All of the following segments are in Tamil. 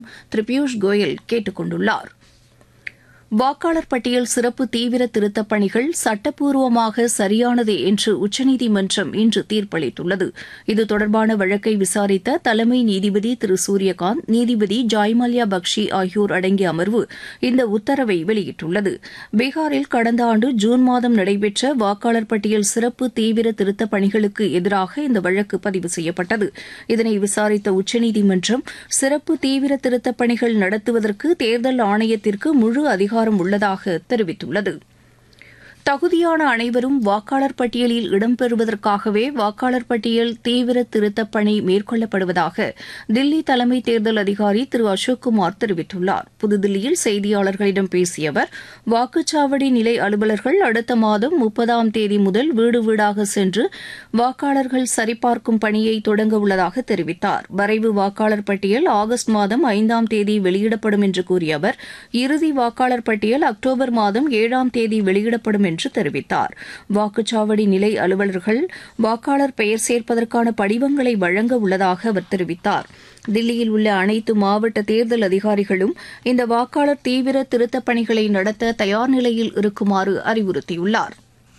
திரு பியூஷ் கோயல் கேட்டுக் கொண்டுள்ளார். வாக்காளர் பட்டியல் சிறப்பு தீவிர திருத்தப் பணிகள் சட்டப்பூர்வமாக சரியானதே என்று உச்சநீதிமன்றம் இன்று தீர்ப்பளித்துள்ளது. இது தொடர்பான வழக்கை விசாரித்த தலைமை நீதிபதி திரு சூரியகாந்த், நீதிபதி ஜாய்மல்யா பக்ஷி ஆகியோர் அடங்கிய அமர்வு இந்த உத்தரவை வெளியிட்டுள்ளது. பீகாரில் கடந்த ஆண்டு ஜூன் மாதம் நடைபெற்ற வாக்காளர் பட்டியல் சிறப்பு தீவிர திருத்தப் பணிகளுக்கு எதிராக இந்த வழக்கு பதிவு செய்யப்பட்டது. இதனை விசாரித்த உச்சநீதிமன்றம் சிறப்பு தீவிர திருத்தப் பணிகள் நடத்துவதற்கு தேர்தல் ஆணையத்திற்கு முழு அதிகாரம் உள்ளதாக தெரிவித்துள்ளது. தகுதியான அனைவரும் வாக்காளர் பட்டியலில் இடம்பெறுவதற்காகவே வாக்காளர் பட்டியல் தீவிர திருத்தப் பணி மேற்கொள்ளப்படுவதாக தில்லி தலைமை தேர்தல் அதிகாரி திரு அசோக்குமார் தெரிவித்துள்ளார். புதுதில்லியில் செய்தியாளர்களிடம் பேசிய அவர், வாக்குச்சாவடி நிலை அலுவலர்கள் அடுத்த மாதம் 30ஆம் தேதி முதல் வீடு வீடாக சென்று வாக்காளர்கள் சரிபார்க்கும் பணியை தொடங்க உள்ளதாக தெரிவித்தார். வரைவு வாக்காளர் பட்டியல் ஆகஸ்ட் மாதம் 5ஆம் தேதி வெளியிடப்படும் என்று கூறிய அவர், இறுதி வாக்காளர் பட்டியல் அக்டோபர் மாதம் 7ஆம் தேதி வெளியிடப்படும் என்று தெரிவித்தார். வாக்குச்சாவடி நிலை அலுவலர்கள் வாக்காளர் பெயர் சேர்ப்பதற்கான படிவங்களை வழங்க உள்ளதாக அவர் தெரிவித்தார். தில்லியில் உள்ள அனைத்து மாவட்ட தேர்தல் அதிகாரிகளும் இந்த வாக்காளர் தீவிர திருத்தப் பணிகளை நடத்த தயார் நிலையில் இருக்குமாறு அறிவுறுத்தியுள்ளார்.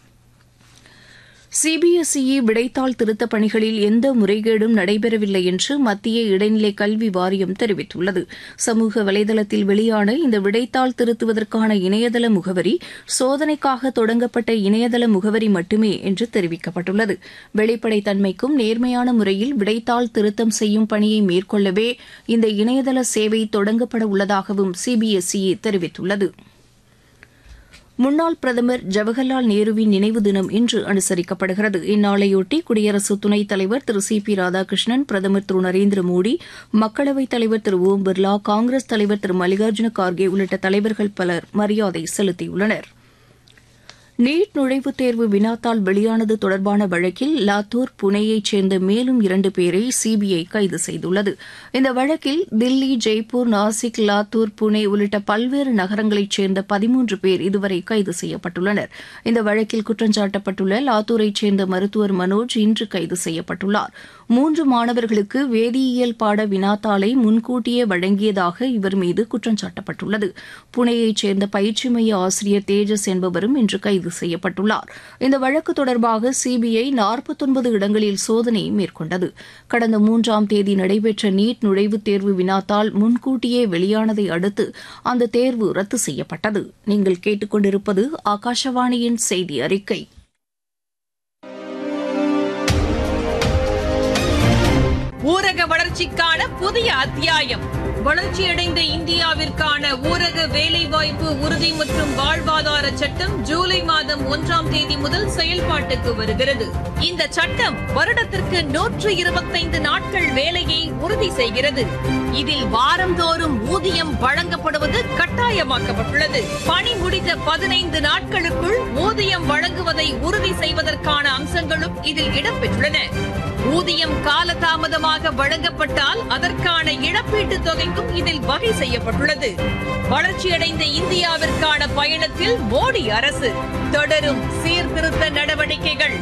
சிபிஎஸ்இ விடைத்தாள் திருத்தப் பணிகளில் எந்த முறைகேடும் நடைபெறவில்லை என்று மத்திய இடைநிலை கல்வி வாரியம் தெரிவித்துள்ளது. சமூக வலைதளத்தில் வெளியான இந்த விடைத்தாள் திருத்துவதற்கான இணையதள முகவரி சோதனைக்காக தொடங்கப்பட்ட இணையதள முகவரி மட்டுமே என்று தெரிவிக்கப்பட்டுள்ளது. வெளிப்படைத்தன்மைக்கும் நேர்மையான முறையில் விடைத்தாள் திருத்தம் செய்யும் பணியை மேற்கொள்ளவே இந்த இணையதள சேவை தொடங்கப்பட உள்ளதாகவும் சிபிஎஸ்இ தெரிவித்துள்ளது. முன்னாள் பிரதமர் ஜவஹர்லால் நேருவின் நினைவு தினம் இன்று அனுசரிக்கப்படுகிறது. இந்நாளையொட்டி குடியரசு துணைத் தலைவர் திரு சி பி ராதாகிருஷ்ணன், பிரதமர் திரு நரேந்திர மோடி, மக்களவைத் தலைவர் திரு ஓம் பிர்லா, காங்கிரஸ் தலைவர் திரு மல்லிகார்ஜுன கார்கே உள்ளிட்ட தலைவர்கள் பலர் மரியாதை செலுத்தியுள்ளனர். நீட் நுழைவுத் தேர்வு வினாத்தாள் வெளியானது தொடர்பான வழக்கில் லாத்தூர், புனேயைச் சேர்ந்த மேலும் 2 பேரை சிபிஐ கைது செய்துள்ளது. இந்த வழக்கில் தில்லி, ஜெய்ப்பூர், நாசிக், லாத்தூர், புனே உள்ளிட்ட பல்வேறு நகரங்களைச் சேர்ந்த 13 பேர் இதுவரை கைது செய்யப்பட்டுள்ளனர். இந்த வழக்கில் குற்றஞ்சாட்டப்பட்டுள்ள லாத்தூரைச் சேர்ந்த மருத்துவர் மனோஜ் இன்று கைது செய்யப்பட்டுள்ளார். 3 மாணவர்களுக்கு வேதியியல் பாட வினாத்தாளை முன்கூட்டியே வழங்கியதாக இவர் மீது குற்றஞ்சாட்டப்பட்டுள்ளது. புனேயைச் சேர்ந்த பயிற்சி மைய ஆசிரியர் தேஜஸ் என்பவரும் இன்று கைது செய்யப்பட்டுள்ளார். இந்த வழக்கு தொடர்பாக சிபிஐ 49 இடங்களில் சோதனை மேற்கொண்டது. கடந்த 3ஆம் தேதி நடைபெற்ற நீட் நுழைவுத் தேர்வு வினாத்தாள் முன்கூட்டியே வெளியானதை அடுத்து அந்த தேர்வு ரத்து செய்யப்பட்டது. நீங்கள் கேட்டுக்கொண்டிருப்பது ஆகாஷவாணியின் செய்தி அறிக்கை. ஊரக வளர்ச்சிக்கான புதிய அத்தியாயம். வளர்ச்சியடைந்த இந்தியாவிற்கான ஊரக வேலைவாய்ப்பு உறுதி மற்றும் வாழ்வாதார சட்டம் ஜூலை மாதம் 1ஆம் தேதி முதல் செயல்பாட்டுக்கு வருகிறது. இந்த சட்டம் வருடத்திற்கு 125 நாட்கள் வேலையை உறுதி செய்கிறது. இதில் வாரந்தோறும் ஊதியம் வழங்கப்படுவது கட்டாயமாக்கப்பட்டுள்ளது. பணி முடிந்த 15 நாட்களுக்குள் ஊதியம் வழங்குவதை உறுதி செய்வதற்கான அம்சங்களும் இதில் இடம்பெற்றுள்ளன. ஊதியம் காலதாமதமாக வழங்கப்பட்டால் அதற்கான இழப்பீட்டுத் தொகைக்கும் இதில் வகை செய்யப்பட்டுள்ளது. வளர்ச்சியடைந்த இந்தியாவிற்கான பயணத்தில் மோடி அரசு தொடரும் சீர்திருத்த நடவடிக்கைகள்.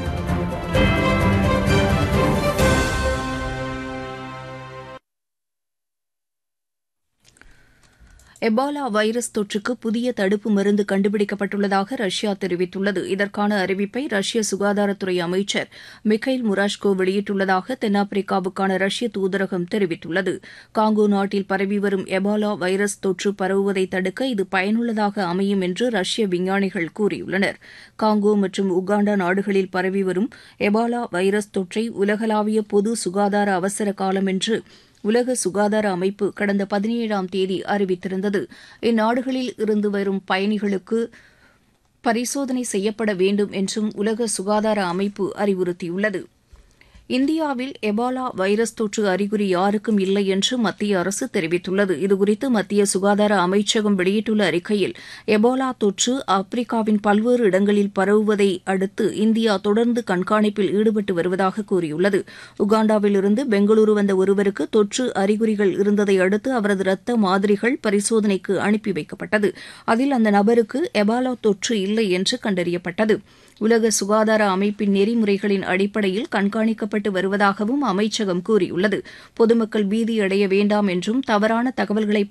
எபாலா வைரஸ் தொற்றுக்கு புதிய தடுப்பு மருந்து கண்டுபிடிக்கப்பட்டுள்ளதாக ரஷ்யா தெரிவித்துள்ளது. இதற்கான அறிவிப்பை ரஷ்ய சுகாதாரத்துறை அமைச்சர் மிகைல் முராஷ்கோ வெளியிட்டுள்ளதாக தென்னாப்பிரிக்காவுக்கான ரஷ்ய தூதரகம் தெரிவித்துள்ளது. காங்கோ நாட்டில் பரவி வரும் எபாலா வைரஸ் தொற்று பரவுவதை தடுக்க இது பயனுள்ளதாக அமையும் என்று ரஷ்ய விஞ்ஞானிகள் கூறியுள்ளனர். காங்கோ மற்றும் உகாண்டா நாடுகளில் பரவி வரும் எபாலா வைரஸ் தொற்றை உலகளாவிய பொது சுகாதார அவசர காலம் என்று உலக சுகாதார அமைப்பு கடந்த 17ஆம் தேதி அறிவித்திருந்தது. இந்நாடுகளில் இருந்து வரும் பயணிகளுக்கு பரிசோதனை செய்யப்பட வேண்டும் என்றும் உலக சுகாதார அமைப்பு அறிவுறுத்தியுள்ளது. இந்தியாவில் எபாலா வைரஸ் தொற்று அறிகுறி யாருக்கும் இல்லை என்று மத்திய அரசு தெரிவித்துள்ளது. இதுகுறித்து மத்திய சுகாதார அமைச்சகம் வெளியிட்டுள்ள அறிக்கையில், எபோலா தொற்று ஆப்பிரிக்காவின் பல்வேறு இடங்களில் பரவுவதை அடுத்து இந்தியா தொடர்ந்து கண்காணிப்பில் ஈடுபட்டு வருவதாக கூறியுள்ளது. உகாண்டாவில் இருந்து பெங்களூரு வந்த ஒருவருக்கு தொற்று அறிகுறிகள் இருந்ததை அடுத்து அவரது இரத்த மாதிரிகள் பரிசோதனைக்கு அனுப்பி வைக்கப்பட்டது. அதில் அந்த நபருக்கு எபோலா தொற்று இல்லை என்று கண்டறியப்பட்டது. உலக சுகாதார அமைப்பின் நெறிமுறைகளின் அடிப்படையில் கண்காணிக்கப்பட்டு வருவதாகவும் அமைச்சகம் கூறியுள்ளது. பொதுமக்கள் பீதியடைய வேண்டாம் என்றும் தவறான தகவல்களை